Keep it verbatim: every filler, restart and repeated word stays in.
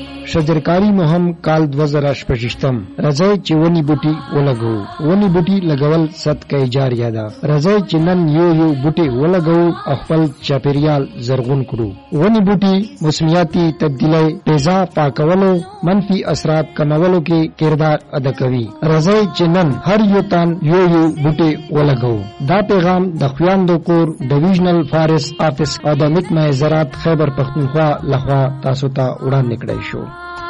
شجرکاری مهم کال دوه زره شپږشتم راځئ چې ونې بوټي ولګو. ونې بوټي لګول صدقه جاریه ده. راځئ چې نن یو یو بوټي ولګو او خپل چاپیریال زرغون کړو. ونې بوټي موسمیاتي تبدیلی، تیزاب پاکولو، منفي اثرات کمولو کې کردار ادا کوي. راځئ چې نن هر یو تن یو یو بوټي ولګو. دا پیغام د خویندو کور ډیویژنل فارست افیس او د محکمه زراعت خیبر پښتونخوا لخوا تاسو ته وړاندې کړی شو.